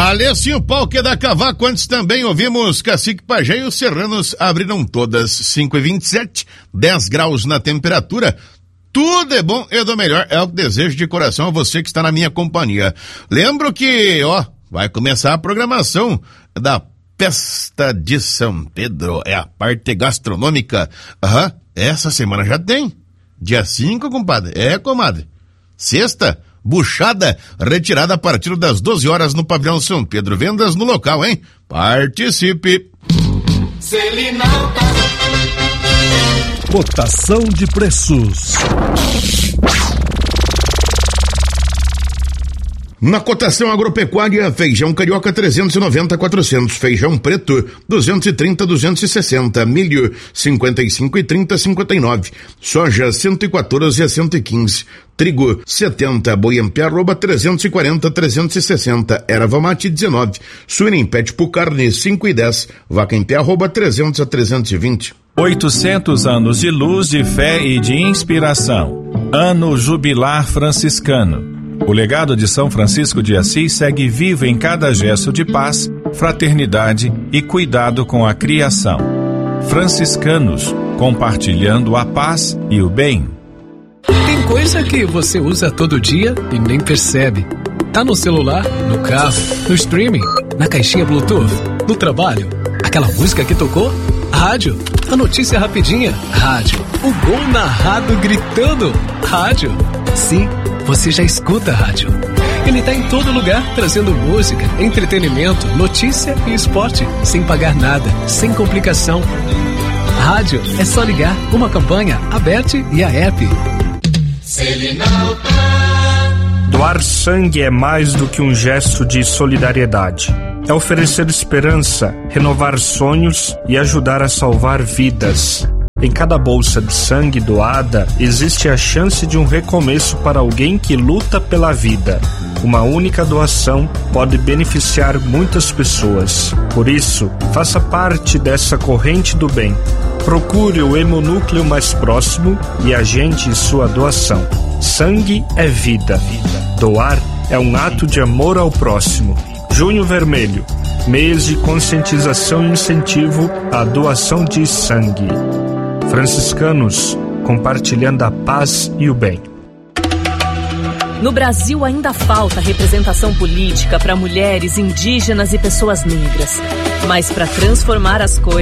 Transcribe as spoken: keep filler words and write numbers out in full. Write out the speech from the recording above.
Alessinho Pau que dá cavaco. Antes também ouvimos Cacique Pajé e os Serranos abriram todas. Cinco e vinte e sete, dez graus na temperatura. Tudo é bom e do melhor, é o que desejo de coração a você que está na minha companhia. Lembro que, ó, vai começar a programação da Festa de São Pedro, é a parte gastronômica. Aham, essa semana já tem. Dia cinco, compadre. É, comadre. Sexta, buchada, retirada a partir das doze horas no Pavilhão São Pedro. Vendas no local, hein? Participe! Selinalta. Cotação de preços. Na cotação agropecuária, feijão carioca trezentos e noventa a quatrocentos, feijão preto duzentos e trinta a duzentos e sessenta, milho cinquenta e cinco e trinta a cinquenta e nove, soja cento e quatorze a cento e quinze, trigo setenta, boi em pé arroba trezentos e quarenta a trezentos e sessenta, erva mate dezenove, suína em pé tipo carne cinco e dez, vaca em pé arroba trezentos a trezentos e vinte. oitocentos anos de luz, de fé e de inspiração. Ano Jubilar Franciscano. O legado de São Francisco de Assis segue vivo em cada gesto de paz, fraternidade e cuidado com a criação. Franciscanos, compartilhando a paz e o bem. Tem coisa que você usa todo dia e nem percebe. Tá no celular, no carro, no streaming, na caixinha Bluetooth, no trabalho. Aquela música que tocou? Rádio. A notícia rapidinha? Rádio. O gol narrado gritando? Rádio. Sim, você já escuta a rádio. Ele tá em todo lugar, trazendo música, entretenimento, notícia e esporte, sem pagar nada, sem complicação. Rádio é só ligar, uma campanha, a Bet e a app. Selinalta. Doar sangue é mais do que um gesto de solidariedade. É oferecer esperança, renovar sonhos e ajudar a salvar vidas. Em cada bolsa de sangue doada, existe a chance de um recomeço para alguém que luta pela vida. Uma única doação pode beneficiar muitas pessoas. Por isso, faça parte dessa corrente do bem. Procure o hemonúcleo mais próximo e agende sua doação. Sangue é vida. Doar é um ato de amor ao próximo. Junho Vermelho, mês de conscientização e incentivo à doação de sangue. Franciscanos, compartilhando a paz e o bem. No Brasil ainda falta representação política para mulheres, indígenas e pessoas negras. Mas para transformar as coisas